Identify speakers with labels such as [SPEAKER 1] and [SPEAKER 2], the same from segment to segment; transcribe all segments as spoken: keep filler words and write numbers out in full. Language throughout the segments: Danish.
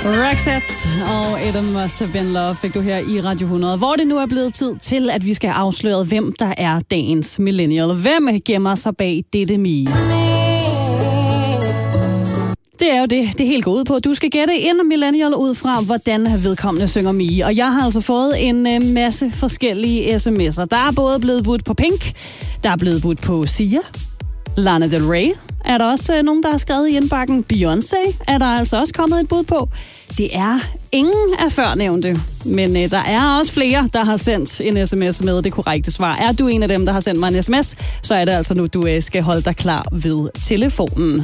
[SPEAKER 1] Roxette og It Must Have Been Love fik du her i Radio hundrede, hvor det nu er blevet tid til, at vi skal afsløre, hvem der er dagens millennial. Hvem gemmer sig bag dette Mie? Det er jo det, det helt går ud på. Du skal gætte en millennial ud fra, hvordan vedkommende synger Mie. Og jeg har altså fået en øh, masse forskellige sms'er. Der er både blevet budt på Pink, der er blevet budt på Sia, Lana Del Rey. Er der også øh, nogen, der har skrevet i indbakken? Beyoncé er der altså også kommet et bud på. Det er ingen af førnævnte, men øh, der er også flere, der har sendt en sms med det korrekte svar. Er du en af dem, der har sendt mig en sms, så er det altså nu, du øh, skal holde dig klar ved telefonen.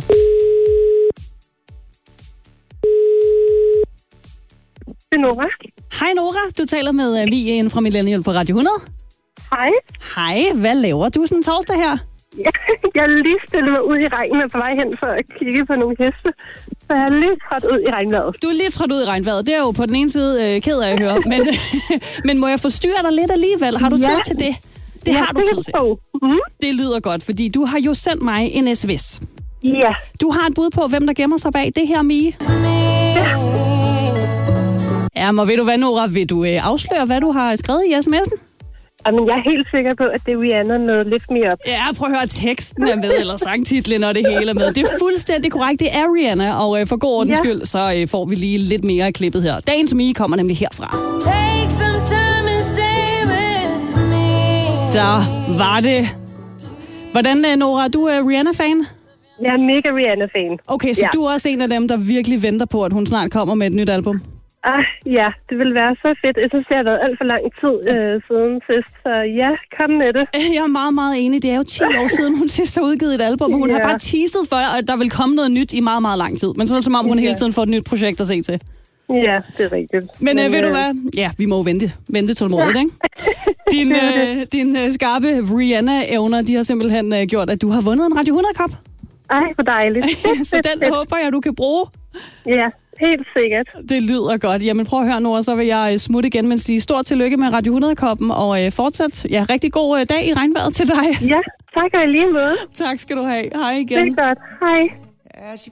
[SPEAKER 2] Det er Nora.
[SPEAKER 1] Hej Nora, du taler med uh, Mie fra Millennial på Radio hundrede.
[SPEAKER 2] Hej.
[SPEAKER 1] Hej, hvad laver du sådan en torsdag her?
[SPEAKER 2] Ja, jeg er lige stillet mig ud i regnen og på vej hen for at kigge på nogle heste. Så jeg er lige trådt ud i regnvejret.
[SPEAKER 1] Du er lige trådt ud i regnvejret. Det er jo på den ene side øh, ked af at høre. Men, men må jeg forstyrre dig lidt alligevel? Har du
[SPEAKER 2] ja.
[SPEAKER 1] tid til det? Det
[SPEAKER 2] ja,
[SPEAKER 1] har du
[SPEAKER 2] det
[SPEAKER 1] tid til.
[SPEAKER 2] Mm.
[SPEAKER 1] Det lyder godt, fordi du har jo sendt mig en sms.
[SPEAKER 2] Ja.
[SPEAKER 1] Du har et bud på, hvem der gemmer sig bag det her, Mie.
[SPEAKER 2] Ja.
[SPEAKER 1] Ja, men ved du hvad, Nora? Vil du øh, afsløre, hvad du har skrevet i sms'en?
[SPEAKER 2] Jamen, jeg er helt sikker på, at det er Rihanna med Lift Me Up.
[SPEAKER 1] Ja, prøv at høre, teksten er med, eller sangtitlen og det hele er med. Det er fuldstændig korrekt, det er Rihanna, og øh, for god ordens ja. skyld, så øh, får vi lige lidt mere af klippet her. Dagens Mie kommer nemlig herfra. Der var det. Hvordan, øh, Nora, er du øh, Rihanna-fan?
[SPEAKER 2] Jeg er mega Rihanna-fan.
[SPEAKER 1] Okay, så ja. du er også en af dem, der virkelig venter på, at hun snart kommer med et nyt album?
[SPEAKER 2] Ah, ja, det vil være så fedt. Jeg synes, det har været alt for lang tid øh, siden sidst, så ja, kom med det.
[SPEAKER 1] Jeg er meget, meget enig. Det er jo ti år siden, hun sidst har udgivet et album, og hun ja. har bare teaset for, at der vil komme noget nyt i meget, meget lang tid. Men så er det som om, hun ja. hele tiden får et nyt projekt at se til.
[SPEAKER 2] Ja, det er rigtigt.
[SPEAKER 1] Men, Men øh, ved du hvad? Ja, vi må jo vente. Vente tålmodigt, ja. ikke? Din, øh, din øh, skarpe Rihanna-evner, de har simpelthen øh, gjort, at du har vundet en Radio hundrede-kop.
[SPEAKER 2] Ej, hvor dejligt.
[SPEAKER 1] Så den håber jeg, du kan bruge.
[SPEAKER 2] Ja, helt sikkert.
[SPEAKER 1] Det lyder godt. Jamen prøv at høre, Nora, så vil jeg smutte igen, men sige stort tillykke med Radio hundrede-koppen, og øh, fortsat ja, rigtig god øh, dag i regnvejret til dig.
[SPEAKER 2] Ja, tak og lige måde.
[SPEAKER 1] Tak skal du have. Hej igen.
[SPEAKER 2] Det er godt. Hej.